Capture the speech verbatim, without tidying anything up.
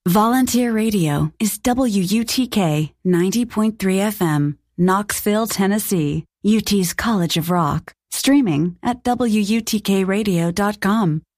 Volunteer Radio is W U T K ninety point three F M, Knoxville, Tennessee, U T's College of Rock. Streaming at W U T K radio dot com.